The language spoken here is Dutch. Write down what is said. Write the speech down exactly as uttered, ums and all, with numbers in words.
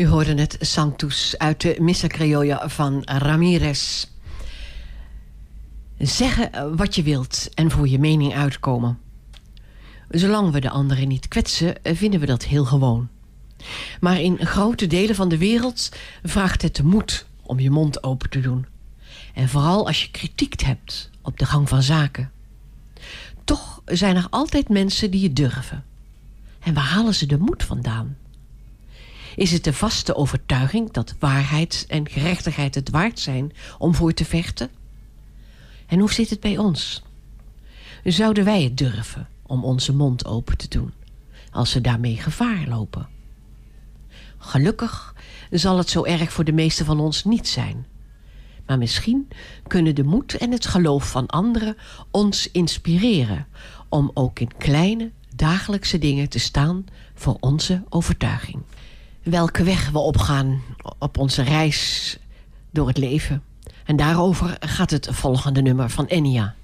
U hoorde het Sanctus uit de Missa Criolla van Ramirez. Zeggen wat je wilt en voor je mening uitkomen. Zolang we de anderen niet kwetsen, vinden we dat heel gewoon. Maar in grote delen van de wereld vraagt het de moed om je mond open te doen. En vooral als je kritiek hebt op de gang van zaken. Toch zijn er altijd mensen die het durven. En waar halen ze de moed vandaan? Is het de vaste overtuiging dat waarheid en gerechtigheid het waard zijn om voor te vechten? En hoe zit het bij ons? Zouden wij het durven om onze mond open te doen, als we daarmee gevaar lopen? Gelukkig zal het zo erg voor de meesten van ons niet zijn. Maar misschien kunnen de moed en het geloof van anderen ons inspireren om ook in kleine, dagelijkse dingen te staan voor onze overtuiging. Welke weg we opgaan op onze reis door het leven. En daarover gaat het volgende nummer van Enya.